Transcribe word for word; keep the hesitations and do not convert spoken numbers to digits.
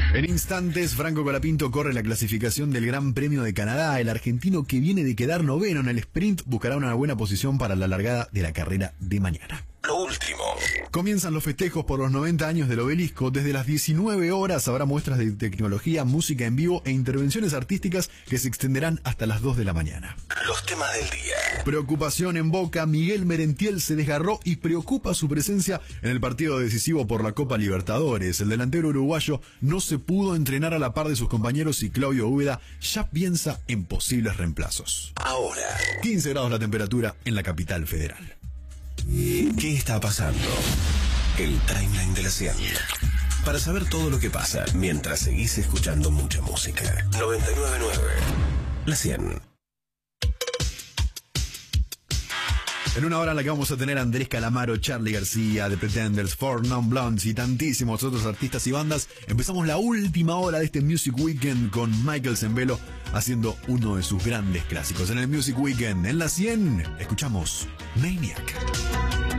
En instantes, Franco Colapinto corre la clasificación del Gran Premio de Canadá. El argentino, que viene de quedar noveno en el sprint, buscará una buena posición para la largada de la carrera de mañana. Lo último. Comienzan los festejos por los noventa años del Obelisco. Desde las diecinueve horas habrá muestras de tecnología, música en vivo e intervenciones artísticas que se extenderán hasta las dos de la mañana. Los temas del día. Preocupación en Boca. Miguel Merentiel se desgarró y preocupa su presencia en el partido decisivo por la Copa Libertadores. El delantero uruguayo no se pudo entrenar a la par de sus compañeros y Claudio Úbeda ya piensa en posibles reemplazos. Ahora. quince grados la temperatura en la capital federal. ¿Qué está pasando? El timeline de la cien. Para saber todo lo que pasa mientras seguís escuchando mucha música. noventa y nueve punto nueve. La cien. En una hora en la que vamos a tener a Andrés Calamaro, Charly García, The Pretenders, Four Non Blondes y tantísimos otros artistas y bandas, empezamos la última hora de este Music Weekend con Michael Sembello haciendo uno de sus grandes clásicos. En el Music Weekend, en la cien, escuchamos Maniac.